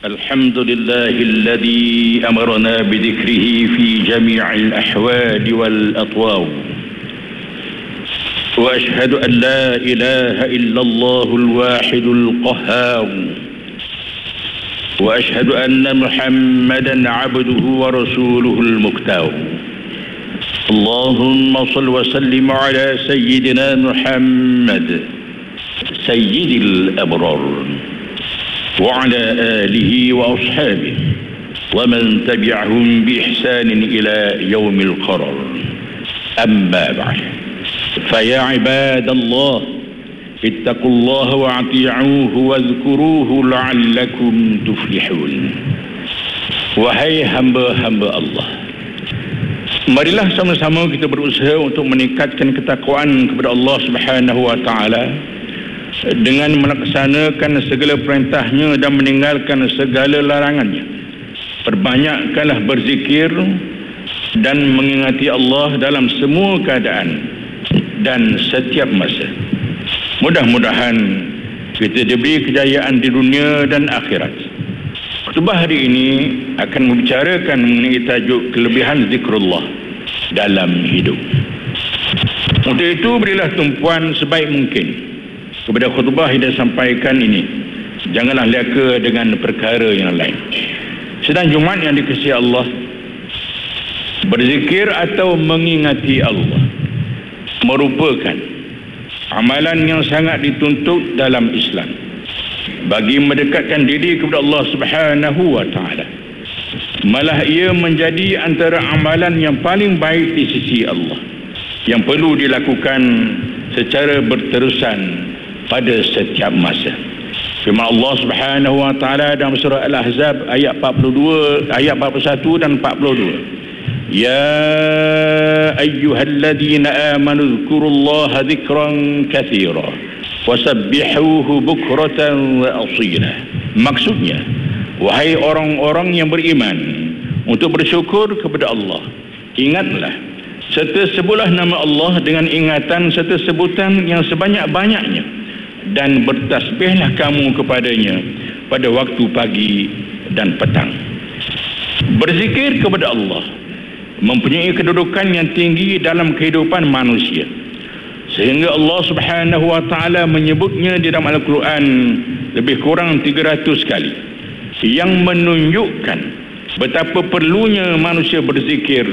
الحمد لله الذي أمرنا بذكره في جميع الأحوال والأطوار، وأشهد أن لا إله إلا الله الواحد القهار، وأشهد أن محمدا عبده ورسوله المختار. اللهم صل وسلم على سيدنا محمد سيد الأبرار وعلى آله وأصحابه ومن تبعهم بإحسان إلى يوم القرار. أما بعد، فيا عباد الله اتقوا الله وأطيعوه واذكروه لعلكم تفلحون. Wahai hamba-hamba Allah, marilah sama-sama kita berusaha untuk meningkatkan ketakwaan kepada Allah Subhanahu wa taala dengan melaksanakan segala perintahnya dan meninggalkan segala larangannya. Perbanyakkanlah berzikir dan mengingati Allah dalam semua keadaan dan setiap masa. Mudah-mudahan kita diberi kejayaan di dunia dan akhirat. Khutbah hari ini akan membicarakan mengenai tajuk kelebihan zikrullah dalam hidup. Untuk itu berilah tumpuan sebaik mungkin kepada khutbah yang disampaikan ini. Janganlah leka dengan perkara yang lain. Sedang Jumaat yang dikasihi Allah, berzikir atau mengingati Allah merupakan amalan yang sangat dituntut dalam Islam bagi mendekatkan diri kepada Allah Subhanahu wa taala. Malah ia menjadi antara amalan yang paling baik di sisi Allah yang perlu dilakukan secara berterusan pada setiap masa. Firman Allah Subhanahu wa taala dalam surah Al-Ahzab ayat 41 dan 42. Ya ayyuhalladzina amanu dzkurullaha dzikran katsira wasabbihuhu bukratan wa asila. Maksudnya, wahai orang-orang yang beriman, untuk bersyukur kepada Allah, ingatlah serta sebutlah nama Allah dengan ingatan serta sebutan yang sebanyak-banyaknya, dan bertasbihlah kamu kepadanya pada waktu pagi dan petang. Berzikir kepada Allah mempunyai kedudukan yang tinggi dalam kehidupan manusia, sehingga Allah Subhanahu wa taala menyebutnya di dalam Al-Quran lebih kurang 300 kali, yang menunjukkan betapa perlunya manusia berzikir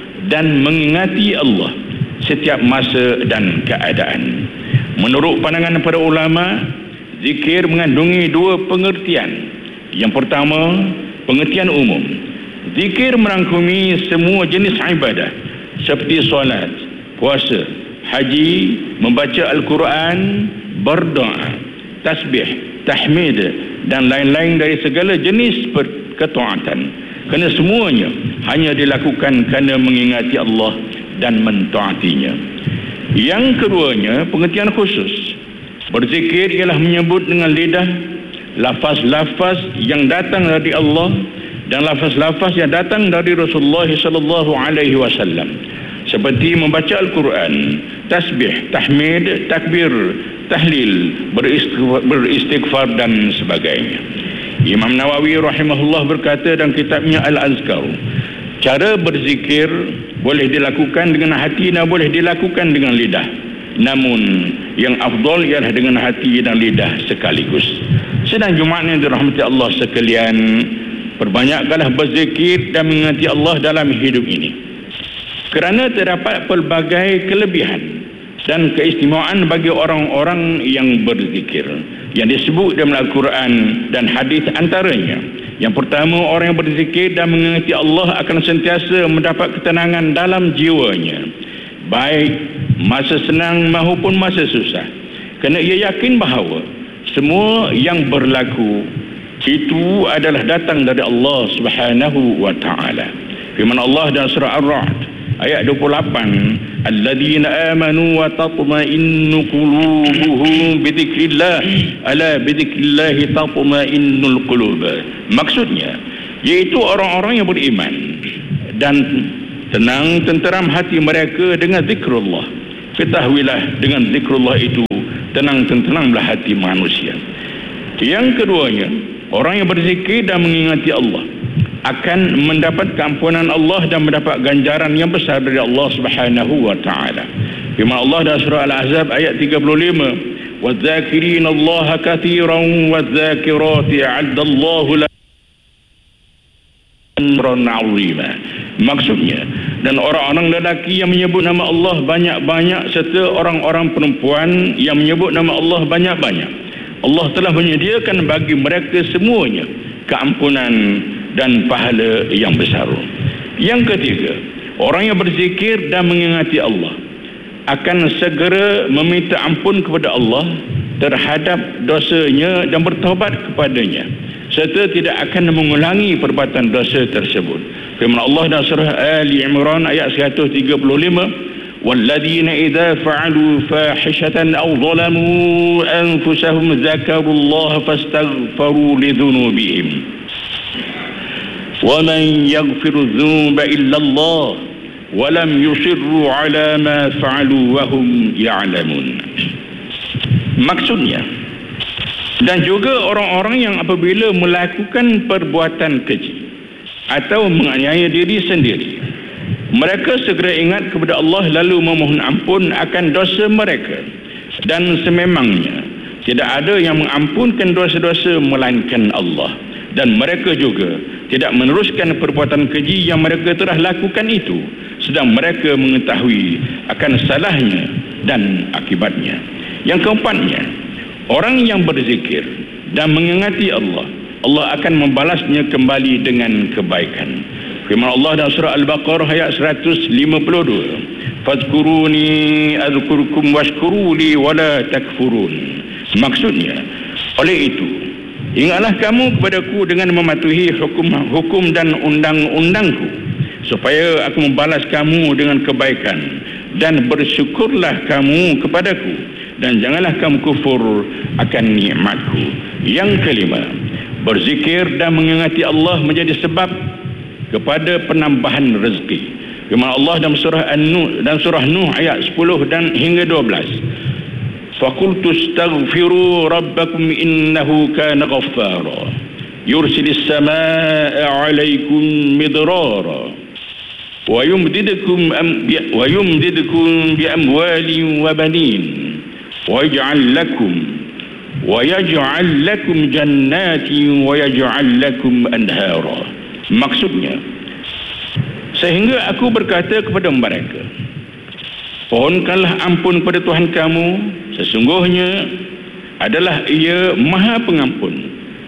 dan mengingati Allah setiap masa dan keadaan. Menurut pandangan para ulama, zikir mengandungi dua pengertian. Yang pertama, pengertian umum. Zikir merangkumi semua jenis ibadah seperti solat, puasa, haji, membaca Al-Quran, berdoa, tasbih, tahmid dan lain-lain dari segala jenis ketaatan. Kerana semuanya hanya dilakukan kerana mengingati Allah dan mentaatinya. Yang keduanya, pengertian khusus. Berzikir ialah menyebut dengan lidah lafaz-lafaz yang datang dari Allah dan lafaz-lafaz yang datang dari Rasulullah sallallahu alaihi wasallam, seperti membaca Al-Quran, tasbih, tahmid, takbir, tahlil, beristighfar dan sebagainya. Imam Nawawi rahimahullah berkata dalam kitabnya Al-Azkar, cara berzikir boleh dilakukan dengan hati dan boleh dilakukan dengan lidah. Namun yang afdal ialah dengan hati dan lidah sekaligus. Sedang Jumaat yang dirahmati Allah sekalian, perbanyakkanlah berzikir dan mengingati Allah dalam hidup ini, kerana terdapat pelbagai kelebihan dan keistimewaan bagi orang-orang yang berzikir yang disebut dalam Al-Quran dan hadis. Antaranya, yang pertama, orang yang berzikir dan mengingati Allah akan sentiasa mendapat ketenangan dalam jiwanya, baik masa senang maupun masa susah, kerana ia yakin bahawa semua yang berlaku itu adalah datang dari Allah Subhanahu wa taala. Firman Allah dalam surah Ar-Ra'd ayat 28, alladzina amanu wa tatma'innu qulubuhum bidzikrillah ala bidzikrillah tatma'innul qulub. Maksudnya yaitu orang-orang yang beriman dan tenang tenteram hati mereka dengan zikrullah. Ketahuilah dengan zikrullah itu tenang tenteramlah hati manusia. Yang keduanya, Orang yang berzikir dan mengingati Allah akan mendapat keampunan Allah dan mendapat ganjaran yang besar dari Allah Subhanahu wa taala. Firman Allah dalam surah Al-Ahzab ayat 35, "Wadz-dzakirina Allaha katsiran wadz-dzakirati a'adda Allahu lahum ajran 'azima." Maksudnya, dan orang-orang lelaki yang menyebut nama Allah banyak-banyak serta orang-orang perempuan yang menyebut nama Allah banyak-banyak, Allah telah menyediakan bagi mereka semuanya keampunan dan pahala yang besar. Yang ketiga, orang yang berzikir dan mengingati Allah akan segera meminta ampun kepada Allah terhadap dosanya dan bertaubat kepadanya, serta tidak akan mengulangi perbuatan dosa tersebut. Firman Allah dalam surah Ali Imran ayat 135, "Walladzina idza fa'alu fahishatan aw zalamu anfusahum dzakarullaha fastaghfaru lidzunubihim wa man yaghfiru dzunuba illa Allah wa lam yusirru 'ala ma fa'alu wa hum ya'lamun." Maksudnya, dan juga orang-orang yang apabila melakukan perbuatan keji atau menganiaya diri sendiri, mereka segera ingat kepada Allah lalu memohon ampun akan dosa mereka, dan sememangnya tidak ada yang mengampunkan dosa-dosa melainkan Allah, dan mereka juga tidak meneruskan perbuatan keji yang mereka telah lakukan itu sedang mereka mengetahui akan salahnya dan akibatnya. Yang keempatnya, orang yang berzikir dan mengingati Allah, Allah akan membalasnya kembali dengan kebaikan. Firman Allah dalam surah Al-Baqarah ayat 152, "Fadhkuruni adzkurkum washkuruli wala takfurun." Maksudnya, oleh itu, ingatlah kamu kepadaku dengan mematuhi hukum dan undang-undangku, supaya aku membalas kamu dengan kebaikan, dan bersyukurlah kamu kepadaku, dan janganlah kamu kufur akan nikmatku. Yang kelima, berzikir dan mengingati Allah menjadi sebab kepada penambahan rezeki. Firman Allah dalam surah Nuh ayat 10 dan hingga 12, "Faqultu astaghfiru rabbakum innahu kana ghaffara yursilis samaa'a 'alaikum midrara wa yumdidukum bi amwalin wa banin wa yaj'al lakum jannatin wa yaj'al lakum anhara." Maksudnya, sehingga aku berkata kepada mereka, "Pohonkanlah ampun kepada Tuhan kamu, sesungguhnya adalah Ia Maha Pengampun.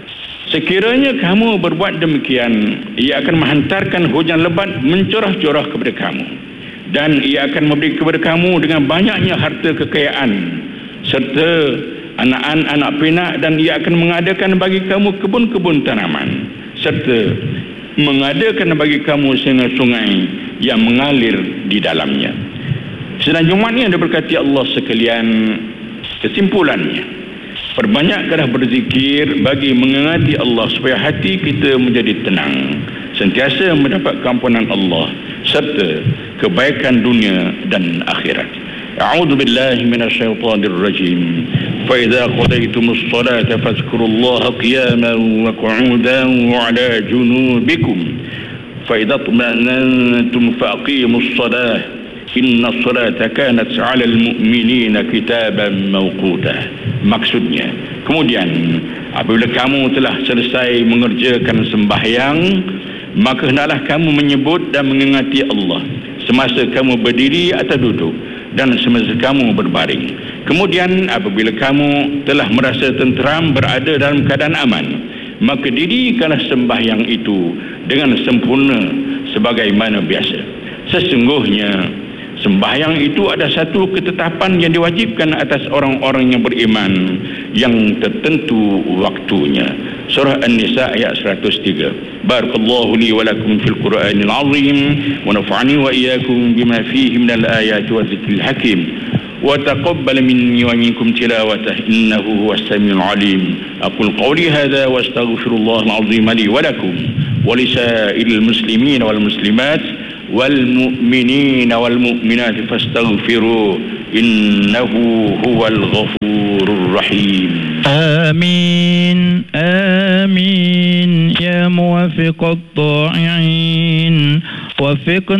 Sekiranya kamu berbuat demikian, Ia akan menghantarkan hujan lebat mencurah-curah kepada kamu, dan Ia akan memberi kepada kamu dengan banyaknya harta kekayaan serta anak-anak pinak, dan Ia akan mengadakan bagi kamu kebun-kebun tanaman serta mengadakan bagi kamu sungai-sungai yang mengalir di dalamnya." Sedang Jumaat ini anda berkati Allah sekalian, kesimpulannya, perbanyakkanlah berzikir bagi mengingati Allah supaya hati kita menjadi tenang, sentiasa mendapat keampunan Allah serta kebaikan dunia dan akhirat. A'udzu billahi minasyaitonir rajim. Fa idza qadaytumus salata fadhkurullaha qiyaman wa qu'udan wa 'ala junubikum fa idza tuma'nantum faqimus salah inna salata kanat 'alal mu'minina kitaban mawquta. Maksudnya, kemudian apabila kamu telah selesai mengerjakan sembahyang, maka hendaklah kamu menyebut dan mengingati Allah semasa kamu berdiri atau duduk dan semasa kamu berbaring. Kemudian apabila kamu telah merasa tenteram berada dalam keadaan aman, maka dirikanlah sembahyang itu dengan sempurna sebagaimana biasa. Sesungguhnya sembahyang itu ada satu ketetapan yang diwajibkan atas orang-orang yang beriman yang tertentu waktunya. Surah An-Nisa ayat 103. Barakallahu li wa lakum fil Qur'anil azim wa nafa'ani wa iyyakum bima fihi minal ayati wa dzikril hakim wa taqabbal minni wa minkum tilawatah innahu huwas samiul alim. Aqul qawli hadha wa astaghfirullahal azim li wa lakum wa lisa'iril muslimin wal muslimat wal mu'minina wal mu'minat fastaghfiruhu إنه هو الغفور الرحيم. آمين آمين يا موافق الطائعين وفقنا